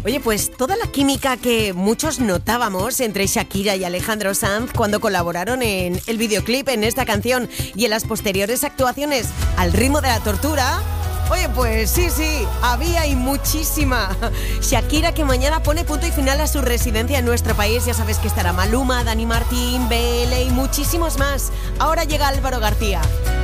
Oye, pues toda la química que muchos notábamos entre Shakira y Alejandro Sanz cuando colaboraron en el videoclip, en esta canción y en las posteriores actuaciones al ritmo de la tortura. Oye, pues sí, había y muchísima. Shakira, que mañana pone punto y final a su residencia en nuestro país. Ya sabes que estará Maluma, Dani Martín, BL y muchísimos más. Ahora llega Álvaro García.